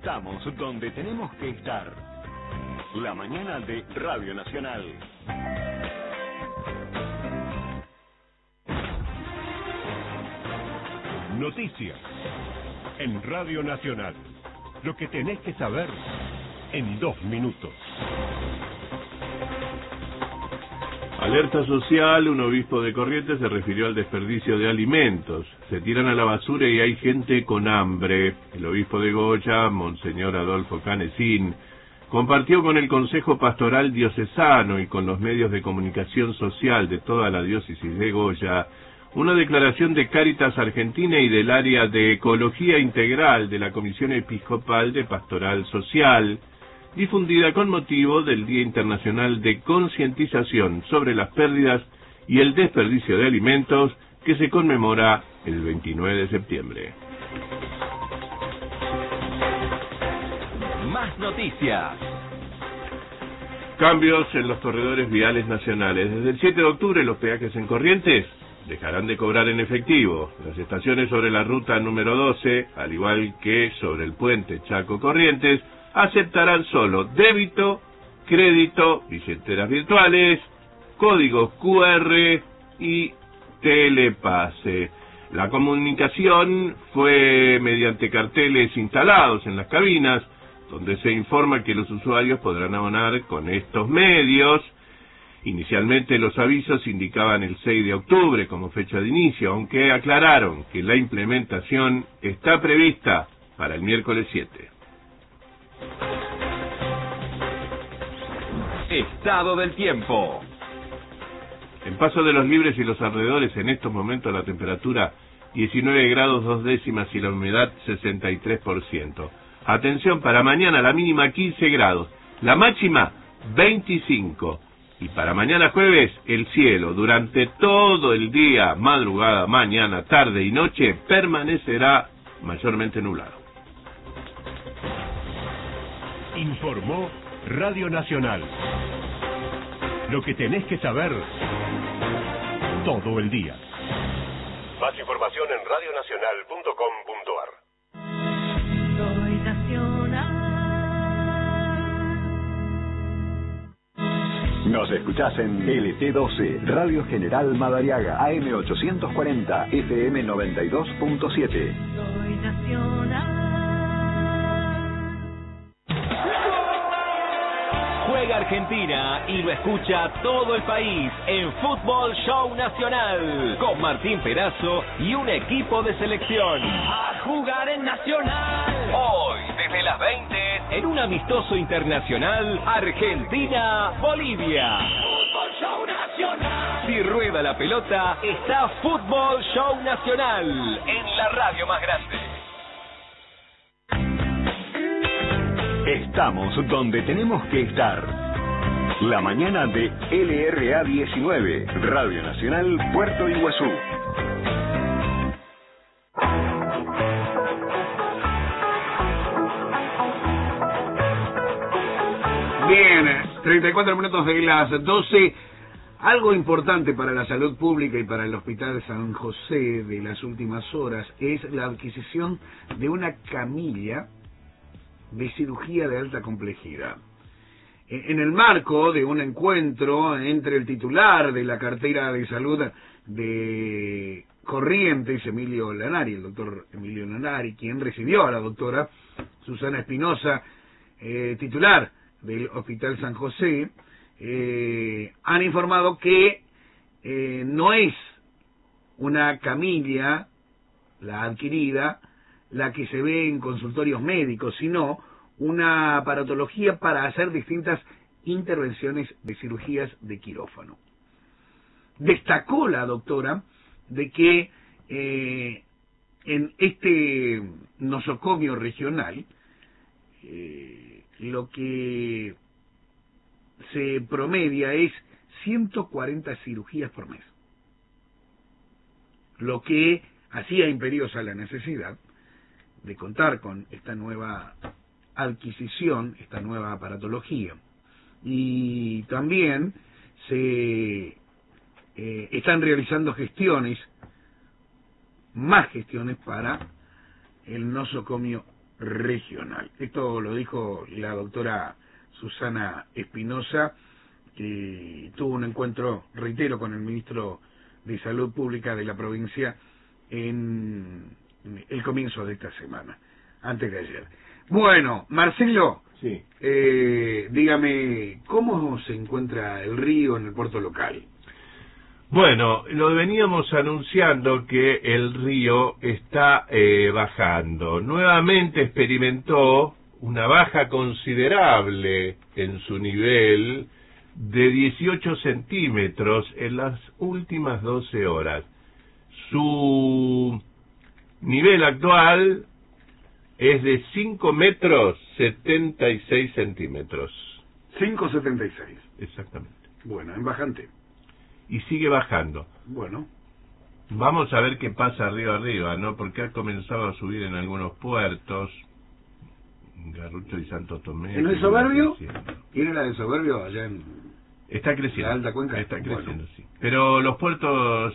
Estamos donde tenemos que estar. La mañana de Radio Nacional. Noticias en Radio Nacional. Lo que tenés que saber en 2 minutos. Alerta social, un obispo de Corrientes se refirió al desperdicio de alimentos. Se tiran a la basura y hay gente con hambre. El obispo de Goya, Monseñor Adolfo Canecín, compartió con el Consejo Pastoral Diocesano y con los medios de comunicación social de toda la diócesis de Goya una declaración de Cáritas Argentina y del área de Ecología Integral de la Comisión Episcopal de Pastoral Social, difundida con motivo del Día Internacional de Concientización sobre las Pérdidas y el Desperdicio de Alimentos, que se conmemora el 29 de septiembre. Más noticias. Cambios en los corredores viales nacionales. Desde el 7 de octubre los peajes en Corrientes dejarán de cobrar en efectivo. Las estaciones sobre la ruta número 12, al igual que sobre el puente Chaco Corrientes, aceptarán solo débito, crédito, billeteras virtuales, códigos QR y telepase. La comunicación fue mediante carteles instalados en las cabinas, donde se informa que los usuarios podrán abonar con estos medios. Inicialmente los avisos indicaban el 6 de octubre como fecha de inicio, aunque aclararon que la implementación está prevista para el miércoles 7. Estado del tiempo. En Paso de los Libres y los alrededores, en estos momentos la temperatura 19 grados 2 décimas y la humedad 63%. Atención, para mañana la mínima 15 grados, la máxima 25. Y para mañana jueves, el cielo durante todo el día, madrugada, mañana, tarde y noche, permanecerá mayormente nublado. Informó Radio Nacional. Lo que tenés que saber todo el día. Más información en radionacional.com.ar. Soy nacional. Nos escuchás en LT12, Radio General Madariaga, AM 840, FM 92.7. Soy nacional. Juega Argentina y lo escucha todo el país en Fútbol Show Nacional con Martín Perazo y un equipo de selección. A jugar en Nacional. Hoy, desde las 20, en un amistoso internacional, Argentina-Bolivia. Fútbol Show Nacional. Si rueda la pelota, está Fútbol Show Nacional en la radio más grande. Estamos donde tenemos que estar. La mañana de LRA 19, Radio Nacional Puerto Iguazú. Bien, 34 minutos de las 12. Algo importante para la salud pública y para el Hospital San José de las últimas horas es la adquisición de una camilla de cirugía de alta complejidad. En el marco de un encuentro entre el titular de la cartera de salud de Corrientes, Emilio Lanari, el doctor Emilio Lanari, quien recibió a la doctora Susana Espinosa, titular del Hospital San José, han informado que no es una camilla, la adquirida, la que se ve en consultorios médicos, sino una aparatología para hacer distintas intervenciones de cirugías de quirófano. Destacó la doctora de que en este nosocomio regional lo que se promedia es 140 cirugías por mes, lo que hacía imperiosa la necesidad de contar con esta nueva adquisición, esta nueva aparatología. Y también se están realizando gestiones, más gestiones para el nosocomio regional. Esto lo dijo la doctora Susana Espinosa, que tuvo un encuentro, reitero, con el ministro de Salud Pública de la provincia en el comienzo de esta semana, antes de ayer. Bueno, Marcelo, Sí. Dígame, ¿cómo se encuentra el río en el puerto local? Bueno, lo veníamos anunciando que el río está bajando. Nuevamente experimentó una baja considerable en su nivel de 18 centímetros en las últimas 12 horas. Su nivel actual es de 5 metros 76 centímetros. 5,76. Exactamente. Bueno, en bajante. Y sigue bajando. Bueno. Vamos a ver qué pasa río arriba, ¿no? Porque ha comenzado a subir en algunos puertos, Garrucho y Santo Tomé. ¿En el Soberbio? ¿Tiene la del Soberbio allá en Está creciendo. la alta cuenca? Está creciendo, Bueno. sí. Pero los puertos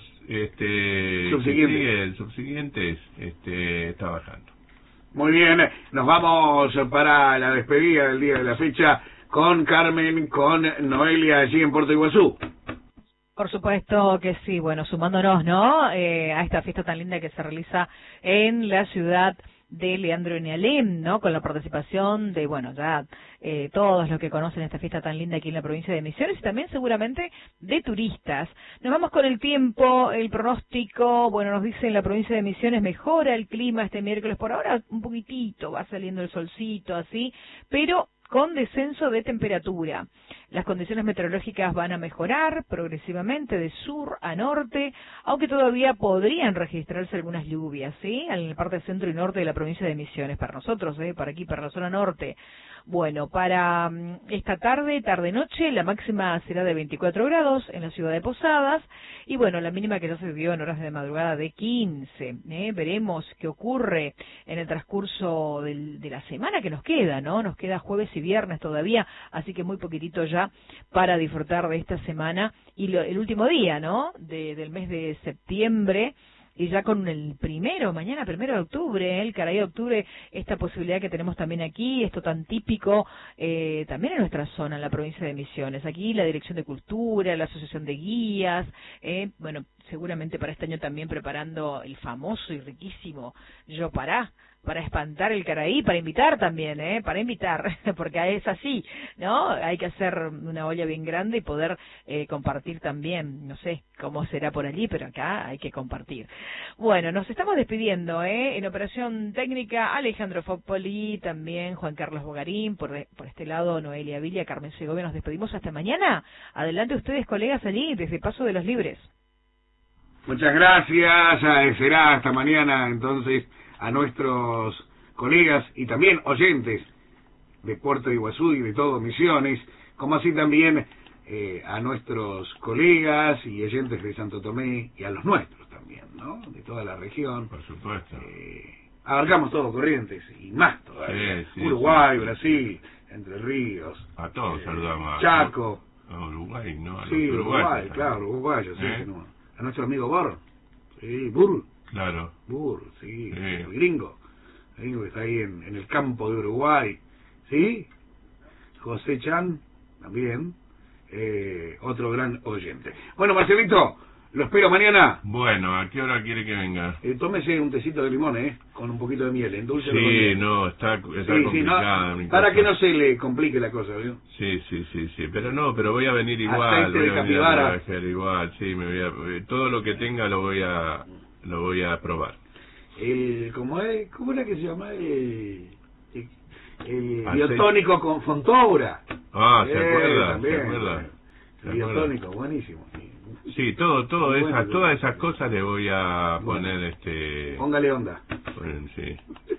Subsiguientes. subsiguientes está bajando. Muy bien, nos vamos para la despedida del día de la fecha con Carmen, con Noelia allí en Puerto Iguazú. Por supuesto que sí, bueno, sumándonos, ¿no?, a esta fiesta tan linda que se realiza en la ciudad de Leandro y Alem, ¿no?, con la participación de, bueno, ya todos los que conocen esta fiesta tan linda aquí en la provincia de Misiones y también seguramente de turistas. Nos vamos con el tiempo, el pronóstico, bueno, nos dice en la provincia de Misiones mejora el clima este miércoles, por ahora un poquitito, va saliendo el solcito así, pero con descenso de temperatura. Las condiciones meteorológicas van a mejorar progresivamente de sur a norte, aunque todavía podrían registrarse algunas lluvias, ¿sí?, en la parte centro y norte de la provincia de Misiones, para nosotros, para aquí, para la zona norte. Bueno, para esta tarde-noche, la máxima será de 24 grados en la ciudad de Posadas, y bueno, la mínima que ya se dio en horas de madrugada de 15. Veremos qué ocurre en el transcurso de la semana que nos queda, ¿no? Nos queda jueves y viernes todavía, así que muy poquitito ya para disfrutar de esta semana y el último día, ¿no?, del mes de septiembre. Y ya con el mañana 1 de octubre, el caray de octubre, esta posibilidad que tenemos también aquí, esto tan típico, también en nuestra zona, en la provincia de Misiones. Aquí la Dirección de Cultura, la Asociación de Guías, bueno, seguramente para este año también preparando el famoso y riquísimo Yopará, para espantar el caraí, para invitar también, para invitar, porque es así, ¿no? Hay que hacer una olla bien grande y poder compartir también, no sé cómo será por allí, pero acá hay que compartir. Bueno, nos estamos despidiendo, en operación técnica, Alejandro Fopoli, también Juan Carlos Bogarín, por este lado Noelia Villa, Carmen Segovia, nos despedimos hasta mañana. Adelante ustedes, colegas, allí, desde Paso de los Libres. Muchas gracias, será hasta mañana entonces a nuestros colegas y también oyentes de Puerto Iguazú y de todo Misiones, como así también a nuestros colegas y oyentes de Santo Tomé y a los nuestros también, ¿no?, de toda la región. Por supuesto. Abarcamos todo Corrientes y más todavía. Sí, Uruguay, sí. Brasil, Entre Ríos. A todos saludamos. Chaco. A Uruguay, ¿no? A los Sí, Uruguay, uruguayos, claro, uruguayos, sí, ¿Eh? no. A nuestro amigo Bor. Sí, Burr. Claro. Burr, sí, Sí. el gringo que está ahí en el campo de Uruguay, ¿sí? José Chan, también, otro gran oyente. Bueno, Marcelito, lo espero mañana. Bueno, ¿a qué hora quiere que venga? Tómese un tecito de limón, con un poquito de miel, endulce. Sí, no, está complicada. No, mi para cosa. que no se le complique la cosa, ¿vio? Sí, pero voy a venir igual. Aceite voy de a venir capibara. a trabajar igual, sí, todo lo que tenga lo voy a probar. ¿Cómo era que se llama? El Aceite. biotónico con Fontoura. ¿Se acuerda? También, ¿Se acuerda? El biotónico, buenísimo. Sí, todas Bueno, esas cosas le voy a poner Póngale onda. Sí.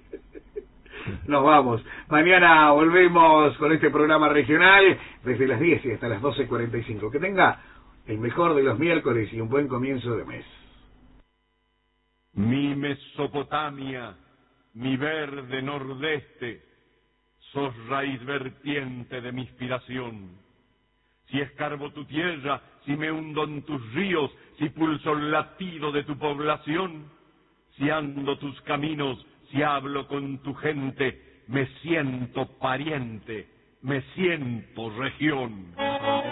Nos vamos. Mañana volvemos con este programa regional desde las 10 y hasta las 12:45. Que tenga el mejor de los miércoles y un buen comienzo de mes. Mi Mesopotamia, mi verde nordeste, sos raíz vertiente de mi inspiración. Si escarbo tu tierra, si me hundo en tus ríos, si pulso el latido de tu población, si ando tus caminos, si hablo con tu gente, me siento pariente, me siento región.